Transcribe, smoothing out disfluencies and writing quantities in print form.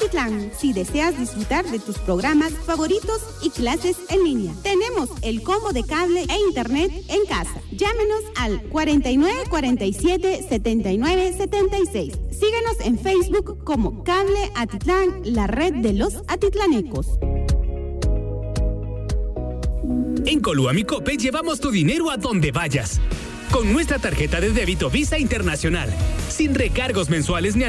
Atitlán, si deseas disfrutar de tus programas favoritos y clases en línea. Tenemos el combo de cable e internet en casa. Llámenos al 49 47 79 76. Síguenos en Facebook como Cable Atitlán, la red de los atitlanecos. En Coluamicope llevamos tu dinero a donde vayas. Con nuestra tarjeta de débito Visa Internacional. Sin recargos mensuales ni